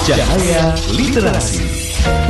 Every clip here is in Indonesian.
Cahaya Literasi.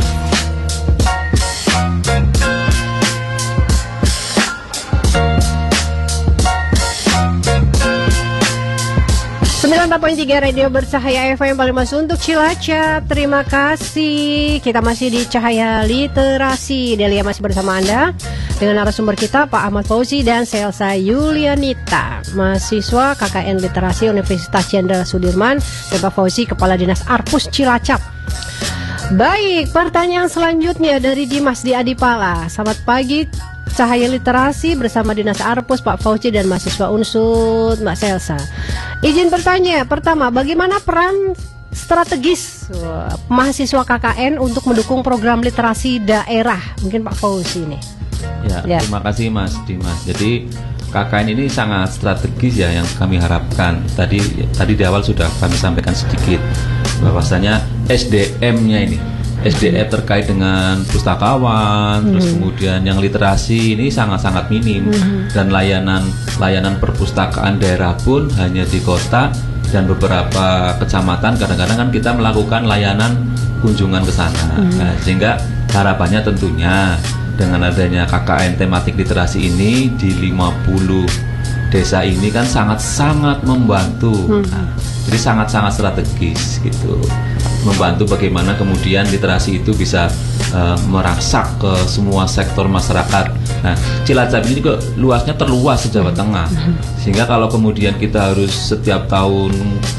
94.3 Radio Bercahaya FM Palembang untuk Cilacap. Terima kasih. Kita masih di Cahaya Literasi. Delia masih bersama Anda dengan narasumber kita Pak Ahmad Fauzi dan Selsa Yulianita, mahasiswa KKN Literasi Universitas Jenderal Sudirman, dan Pak Fauzi Kepala Dinas Arpus Cilacap. Baik, pertanyaan selanjutnya dari Dimas di Adipala. Selamat pagi Cahaya Literasi bersama Dinas Arpus, Pak Fauzi dan mahasiswa Unsud, Mbak Selsa. Izin bertanya, pertama, bagaimana peran strategis mahasiswa KKN untuk mendukung program literasi daerah? Mungkin Pak Fauzi ini. Ya. Terima kasih Mas Dimas. Jadi KKN ini sangat strategis ya yang kami harapkan. Tadi di awal sudah kami sampaikan sedikit bahwasanya SDM-nya ini, SDM terkait dengan pustakawan, terus kemudian yang literasi ini sangat-sangat minim, dan layanan perpustakaan daerah pun hanya di kota dan beberapa kecamatan. Kadang-kadang kan kita melakukan layanan kunjungan ke sana. Nah, sehingga harapannya tentunya dengan adanya KKN tematik literasi ini di 50 desa ini kan sangat-sangat membantu. Nah, jadi sangat-sangat strategis gitu. Membantu bagaimana kemudian literasi itu bisa merangsek ke semua sektor masyarakat. Nah, Cilacap ini juga luasnya terluas se Jawa Tengah. Sehingga kalau kemudian kita harus setiap tahun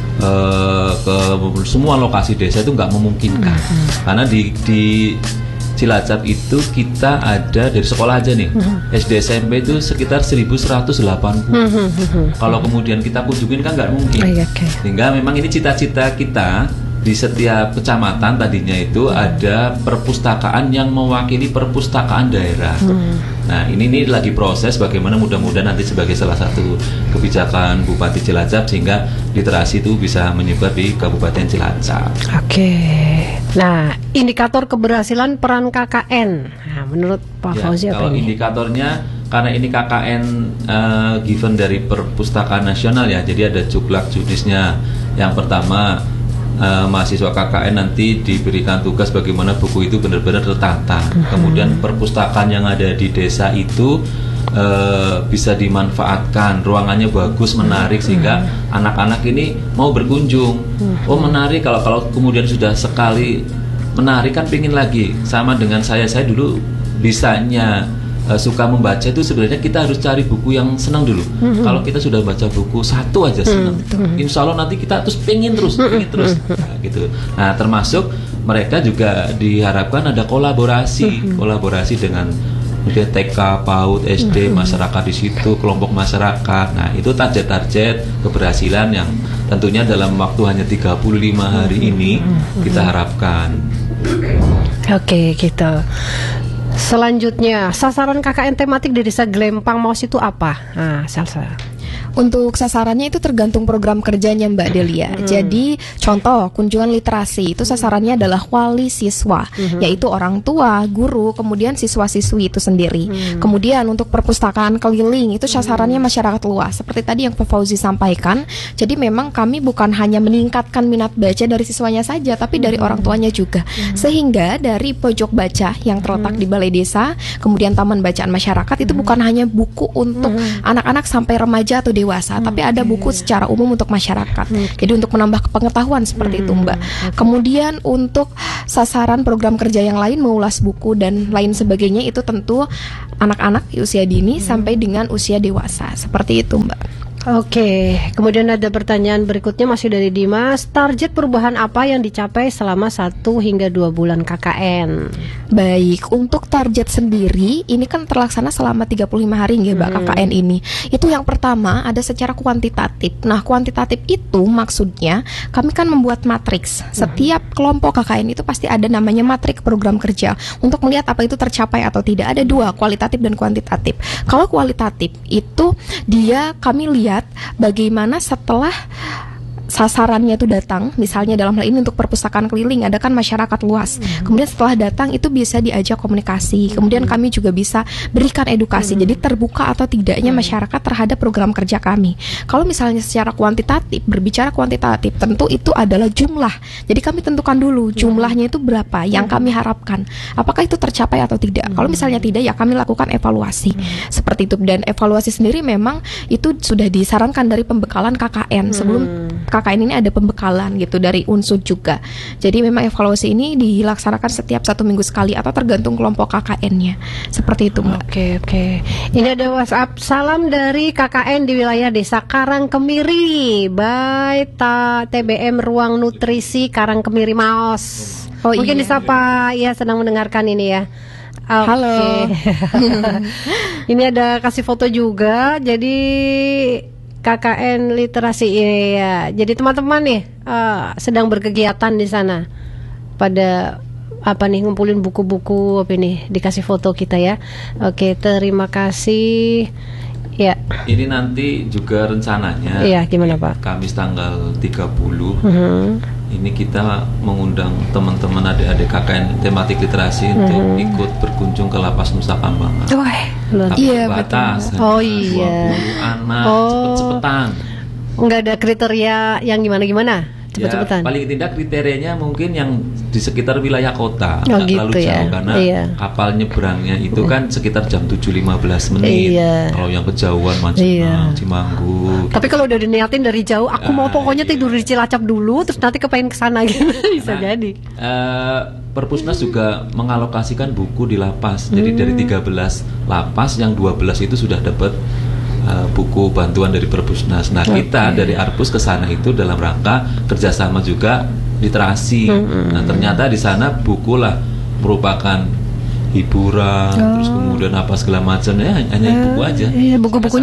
ke semua lokasi desa itu nggak memungkinkan. Karena di Cilacap itu kita ada dari sekolah aja nih, SD SMP itu sekitar 1180. Kalau kemudian kita kunjungin kan nggak mungkin. Sehingga memang ini cita-cita kita di setiap kecamatan tadinya itu ada perpustakaan yang mewakili perpustakaan daerah. Nah ini lagi proses bagaimana mudah-mudahan nanti sebagai salah satu kebijakan Bupati Cilacap sehingga literasi itu bisa menyebar di Kabupaten Cilacap. Oke. Nah, indikator keberhasilan peran KKN. Nah, menurut Pak Fauzi apa kalau ini? Indikatornya karena ini KKN given dari Perpustakaan Nasional ya, jadi ada juklak judisnya. Yang pertama, mahasiswa KKN nanti diberikan tugas bagaimana buku itu benar-benar tertata. Kemudian perpustakaan yang ada di desa itu bisa dimanfaatkan, ruangannya bagus, menarik sehingga anak-anak ini mau berkunjung. Oh menarik, kalau kemudian sudah sekali menarik kan pingin lagi. Sama dengan saya dulu bisanya suka membaca itu sebenarnya kita harus cari buku yang senang dulu. Kalau kita sudah baca buku satu aja senang, insya Allah nanti kita terus pengen terus. Nah, gitu. Nah termasuk mereka juga diharapkan ada kolaborasi dengan TK, PAUD, SD, masyarakat di situ, kelompok masyarakat. Nah itu target keberhasilan yang tentunya dalam waktu hanya 35 hari ini kita harapkan. Oke, gitu. Selanjutnya, sasaran KKN tematik di Desa Glempang Maus itu apa? Nah, Selsa. Untuk sasarannya itu tergantung program kerjanya Mbak Delia. Jadi contoh kunjungan literasi itu sasarannya adalah wali siswa, yaitu orang tua, guru, kemudian siswa-siswi itu sendiri. Kemudian untuk perpustakaan keliling itu sasarannya masyarakat luas. Seperti tadi yang Pak Fauzi sampaikan. Jadi memang kami bukan hanya meningkatkan minat baca dari siswanya saja, tapi dari orang tuanya juga. Sehingga dari pojok baca yang terletak di balai desa, kemudian taman bacaan masyarakat itu bukan hanya buku untuk anak-anak sampai remaja atau dewasa, tapi ada buku secara umum untuk masyarakat. Jadi untuk menambah pengetahuan seperti itu Mbak. Kemudian untuk sasaran program kerja yang lain, mengulas buku dan lain sebagainya, itu tentu anak-anak usia dini sampai dengan usia dewasa. Seperti itu Mbak. Oke, kemudian ada pertanyaan berikutnya masih dari Dimas. Target perubahan apa yang dicapai selama 1 hingga 2 bulan KKN? Baik, untuk target sendiri ini kan terlaksana selama 35 hari nggih Mbak KKN ini. Itu yang pertama ada secara kuantitatif. Nah, kuantitatif itu maksudnya kami kan membuat matriks. Setiap kelompok KKN itu pasti ada namanya matriks program kerja untuk melihat apa itu tercapai atau tidak. Ada 2, kualitatif dan kuantitatif. Kalau kualitatif itu dia kami lihat bagaimana setelah sasarannya itu datang, misalnya dalam hal ini untuk perpustakaan keliling, ada kan masyarakat luas. Kemudian setelah datang itu bisa diajak komunikasi. Kemudian kami juga bisa berikan edukasi. Jadi terbuka atau tidaknya masyarakat terhadap program kerja kami. Kalau misalnya secara kuantitatif, berbicara kuantitatif, tentu itu adalah jumlah. Jadi kami tentukan dulu jumlahnya itu berapa yang kami harapkan. Apakah itu tercapai atau tidak? Kalau misalnya tidak, ya kami lakukan evaluasi. Seperti itu. Dan evaluasi sendiri memang itu sudah disarankan dari pembekalan KKN. Sebelum KKN ini ada pembekalan gitu dari Unsud juga. Jadi memang evaluasi ini dilaksanakan setiap 1 minggu sekali atau tergantung kelompok KKN-nya. Seperti itu, Mbak. Oke. Ini ada WhatsApp. Salam dari KKN di wilayah Desa Karangkemiri by TBM Ruang Nutrisi Karangkemiri Maos. Oh, mungkin iya. disapa ya, sedang mendengarkan ini ya. Halo. Ini ada kasih foto juga. Jadi KKN literasi ya. Jadi teman-teman nih sedang berkegiatan di sana. Pada apa nih, ngumpulin buku-buku apa nih, dikasih foto kita ya. Oke, terima kasih. Ya. Ini nanti juga rencananya. Iya, gimana Pak? Kamis tanggal 30. Ini kita mengundang teman-teman adik-adik KKN tematik literasi untuk ikut berkunjung ke Lapas Nusa Kambangan. Wah, Tapi Iya, terbatas. Oh, hanya iya. 20 anak, Oh. cepet-cepetan. Enggak ada kriteria yang gimana-gimana? Cepet-cepetan. Ya, paling tidak kriterianya mungkin yang di sekitar wilayah kota, Oh, nggak gitu terlalu jauh ya. karena Iya. kapal nyebrangnya itu kan sekitar jam 7.15 menit. Iya. Kalau yang kejauhan macam Iya. Cimanggu. Tapi kalau udah diniatin dari jauh, aku mau pokoknya tidur di Cilacap dulu, terus nanti kepengen kesana gitu, bisa Nah, jadi. Perpusnas juga mengalokasikan buku di lapas. Jadi dari 13 lapas, yang 12 itu sudah dapat buku bantuan dari Perpusnas. Nah, kita dari Arpus ke sana itu dalam rangka kerjasama juga literasi. Nah, ternyata di sana buku lah merupakan hiburan, terus kemudian apa segala macamnya, hanya buku aja. Iya, buku-bukunya